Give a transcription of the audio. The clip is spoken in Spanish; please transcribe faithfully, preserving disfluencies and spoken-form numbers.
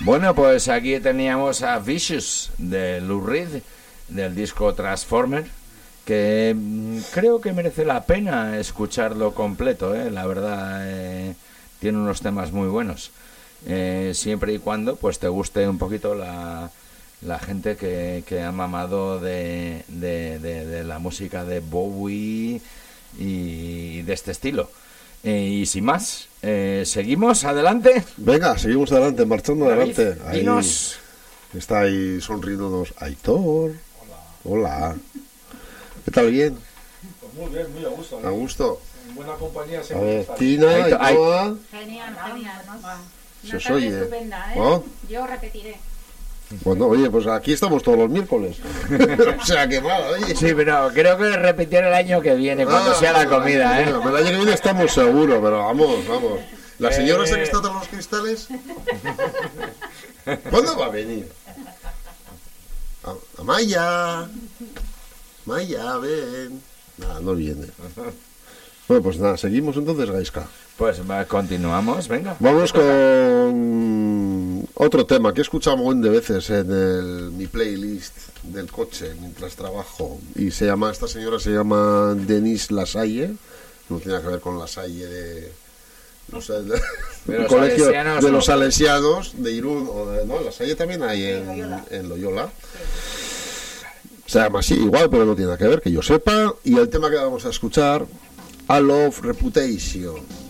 Bueno, pues aquí teníamos a Vicious de Lou Reed, del disco Transformer, que mm, creo que merece la pena escucharlo completo, ¿eh? La verdad, eh, tiene unos temas muy buenos, eh, siempre y cuando pues te guste un poquito la, la gente que, que ha mamado de, de, de, de la música de Bowie y de este estilo. Eh, y sin más, eh, seguimos adelante. Venga, seguimos adelante, marchando David, adelante. Ahí dinos. está ahí sonriéndonos Aitor. Hola. ¿Qué tal? ¿Bien? Pues muy bien, muy a gusto. A gusto. En buena compañía A siempre. ver, está. Tina, Aitor, ay- Ainhoa. Genial, genial. Va. Se Una os tarde oye. estupenda, ¿eh? ¿Oh? Yo repetiré. Bueno, oye, pues aquí estamos todos los miércoles. O sea, que mal, oye. Sí, pero creo que repetir el año que viene, cuando Ah, sea la comida, ¿eh? bueno, pero el año que viene estamos seguros, pero vamos, vamos. ¿La señora Eh. esa que está tras los cristales? ¿Cuándo va a venir? A- Amaya. Amaya, ven. Nada, no viene. Bueno, pues nada, seguimos entonces, Gaisca. Pues va, continuamos, venga. Vamos con otro tema que he escuchado un montón de veces en el, mi playlist del coche mientras trabajo. Y se llama, esta señora se llama Denise Lasalle. No tiene que ver con Lasalle de... No sé, de, De los colegio salesianos, de no. los salesianos de Irún. O de, no, Lasalle también hay en, en Loyola. Se llama así, igual, pero no tiene nada que ver, que yo sepa. Y el tema que vamos a escuchar, A Love Reputation.